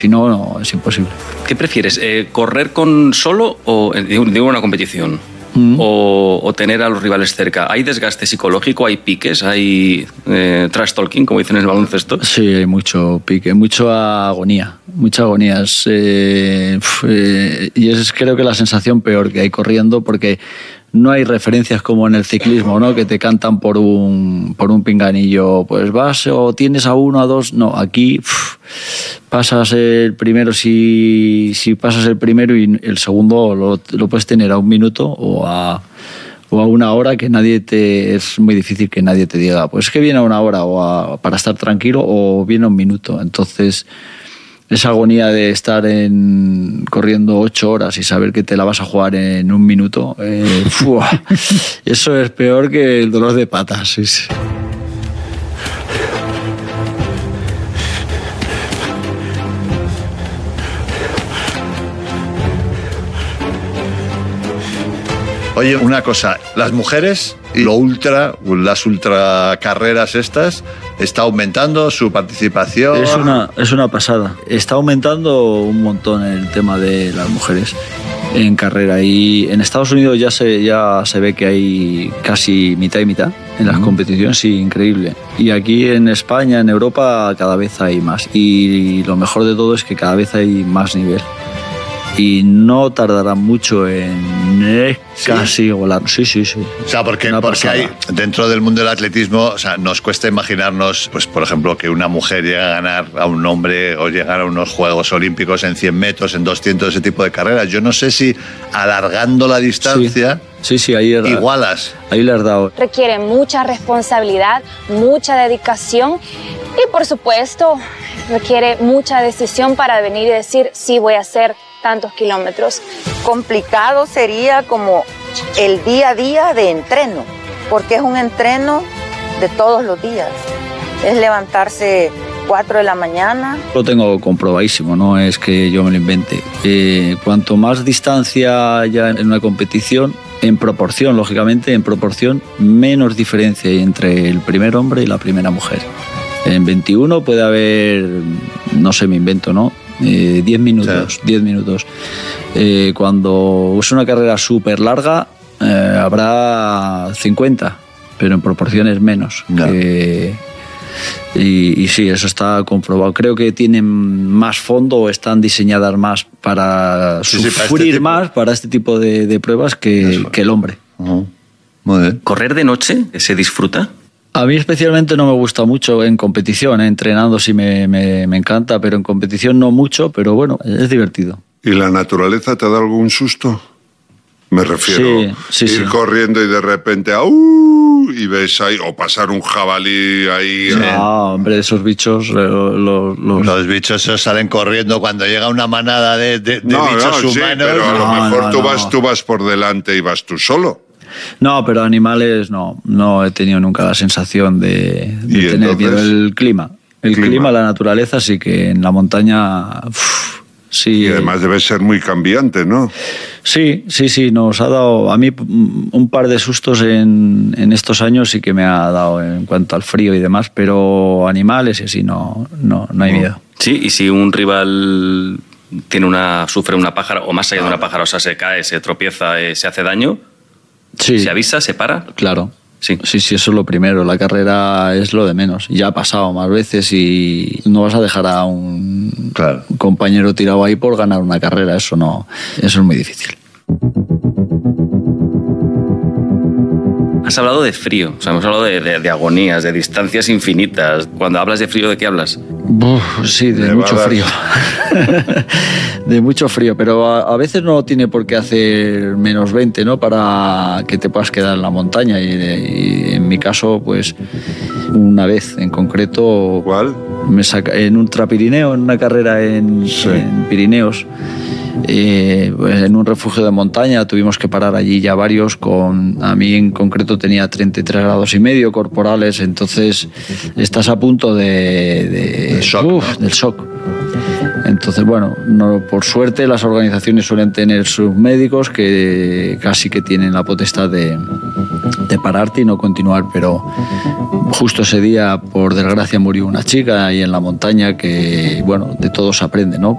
Si no, no, es imposible. ¿Qué prefieres? ¿Correr con solo o digo una competición? O tener a los rivales cerca. ¿Hay desgaste psicológico? ¿Hay piques? ¿Hay trash talking, como dicen en el baloncesto? Sí, hay mucho pique, mucha agonía. Y es creo que la sensación peor que hay corriendo, porque no hay referencias como en el ciclismo, ¿no? Que te cantan por un pinganillo, pues vas o tienes a uno, a dos. No, aquí pasas el primero, si pasas el primero, y el segundo lo puedes tener a 1 minuto o a 1 hora, que es muy difícil que nadie te diga, pues es que viene a 1 hora para estar tranquilo, o viene a 1 minuto. Entonces, esa agonía de estar corriendo 8 horas y saber que te la vas a jugar en 1 minuto, eso es peor que el dolor de patas. Sí, sí. Oye, una cosa, las mujeres y las ultracarreras estas, ¿está aumentando su participación? Es una pasada. Está aumentando un montón el tema de las mujeres en carrera, y en Estados Unidos ya se ve que hay casi mitad y mitad en las competiciones, sí, increíble. Y aquí en España, en Europa, cada vez hay más, y lo mejor de todo es que cada vez hay más nivel. Y no tardará mucho en casi volar. Sí. O sea, porque hay, dentro del mundo del atletismo, o sea, nos cuesta imaginarnos, pues por ejemplo, que una mujer llegue a ganar a un hombre o llegar a unos Juegos Olímpicos en 100 metros, en 200, ese tipo de carreras. Yo no sé si alargando la distancia... Sí, ahí igualas. Ahí le has dado. Requiere mucha responsabilidad, mucha dedicación y, por supuesto, requiere mucha decisión para venir y decir, sí, voy a hacer tantos kilómetros. Complicado sería como el día a día de entreno, porque es un entreno de todos los días. Es levantarse 4 de la mañana. Lo tengo comprobadísimo, no es que yo me lo invente. Cuanto más distancia haya en una competición, en proporción, lógicamente, menos diferencia hay entre el primer hombre y la primera mujer. En 21 puede haber, no sé, me invento, ¿no? 10 minutos, sí. 10 minutos. Cuando es una carrera súper larga, habrá 50, pero en proporciones menos. No. Y sí, eso está comprobado. Creo que tienen más fondo, o están diseñadas más para sufrir más para este tipo de pruebas que el hombre. Uh-huh. Muy bien. ¿Correr de noche se disfruta? A mí especialmente no me gusta mucho en competición, entrenando sí me encanta, pero en competición no mucho, pero bueno, es divertido. ¿Y la naturaleza te da algún susto? Me refiero ir corriendo y de repente y ves ahí, o pasar un jabalí ahí. Sí. No, hombre, esos bichos los bichos esos salen corriendo cuando llega una manada de bichos humanos. Sí, pero a lo mejor tú vas por delante y vas tú solo. No, pero animales no he tenido nunca la sensación de tener miedo. El clima, la naturaleza, sí, que en la montaña... Sí. Y además debe ser muy cambiante, ¿no? Sí, nos ha dado a mí un par de sustos en estos años, sí que me ha dado en cuanto al frío y demás, pero animales y así no hay miedo. Sí, y si un rival sufre una pájara, o más allá de una pájara, o sea, se cae, se tropieza, se hace daño, ¿se avisa, se para? Claro. Sí, eso es lo primero. La carrera es lo de menos. Ya ha pasado más veces y no vas a dejar a un compañero tirado ahí por ganar una carrera. Eso es muy difícil. Has hablado de frío, o sea, hemos hablado de agonías, de distancias infinitas. Cuando hablas de frío, ¿de qué hablas? Sí, de mucho frío. De mucho frío, pero a veces no tiene por qué hacer menos 20, ¿no? Para que te puedas quedar en la montaña. Y en mi caso, pues, una vez en concreto... ¿Cuál? Me saca en Ultrapirineo, en una carrera en Pirineos. Pues en un refugio de montaña tuvimos que parar allí ya varios. A mí en concreto tenía 33,5 grados corporales, entonces estás a punto del shock. Entonces, bueno, por suerte las organizaciones suelen tener sus médicos que casi que tienen la potestad de pararte y no continuar, pero justo ese día, por desgracia, murió una chica ahí en la montaña que, bueno, de todo se aprende, ¿no?